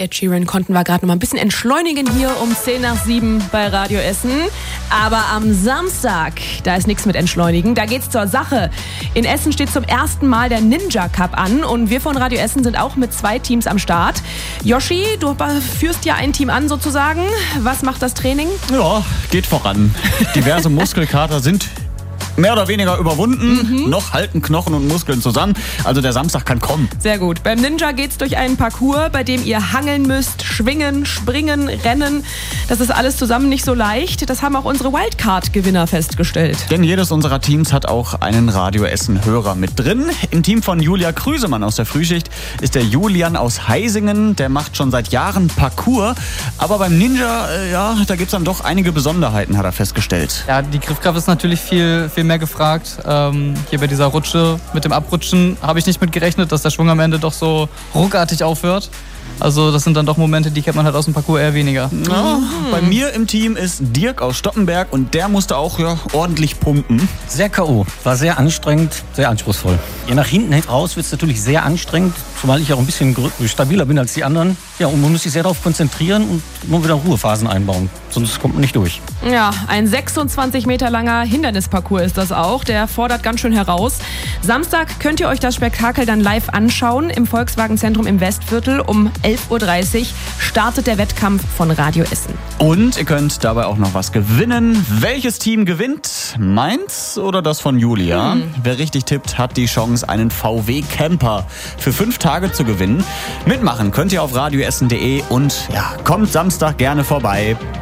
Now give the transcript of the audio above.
Ed Sheeran konnten wir gerade noch mal ein bisschen entschleunigen hier um 6:10 bei Radio Essen. Aber am Samstag, da ist nichts mit entschleunigen, da geht's zur Sache. In Essen steht zum ersten Mal der Ninja Cup an und wir von Radio Essen sind auch mit 2 Teams am Start. Joshi, du führst ja ein Team an sozusagen. Was macht das Training? Ja, geht voran. Diverse Muskelkater sind mehr oder weniger überwunden. Noch halten Knochen und Muskeln zusammen. Also der Samstag kann kommen. Sehr gut. Beim Ninja geht's durch einen Parcours, bei dem ihr hangeln müsst, schwingen, springen, rennen. Das ist alles zusammen nicht so leicht. Das haben auch unsere Wildcard-Gewinner festgestellt. Denn jedes unserer Teams hat auch einen Radio Essen-Hörer mit drin. Im Team von Julia Krüsemann aus der Frühschicht ist der Julian aus Heisingen. Der macht schon seit Jahren Parcours. Aber beim Ninja, da gibt's dann doch einige Besonderheiten, hat er festgestellt. Ja, die Griffkraft ist natürlich viel mehr gefragt. Hier bei dieser Rutsche mit dem Abrutschen habe ich nicht mit gerechnet, dass der Schwung am Ende doch so ruckartig aufhört. Also das sind dann doch Momente, die kennt man halt aus dem Parcours eher weniger. Ja, bei mir im Team ist Dirk aus Stoppenberg und der musste auch ordentlich pumpen. Sehr K.O. War sehr anstrengend, sehr anspruchsvoll. Je nach hinten raus wird es natürlich sehr anstrengend, zumal ich auch ein bisschen stabiler bin als die anderen. Ja, und man muss sich sehr darauf konzentrieren und nur wieder Ruhephasen einbauen, sonst kommt man nicht durch. Ja, ein 26 Meter langer Hindernisparcours ist das auch. Der fordert ganz schön heraus. Samstag könnt ihr euch das Spektakel dann live anschauen. Im Volkswagen-Zentrum im Westviertel um 11:30 Uhr startet der Wettkampf von Radio Essen. Und ihr könnt dabei auch noch was gewinnen. Welches Team gewinnt? Meins oder das von Julia? Wer richtig tippt, hat die Chance, einen VW Camper für 5 Tage zu gewinnen. Mitmachen könnt ihr auf radioessen.de und kommt Samstag gerne vorbei.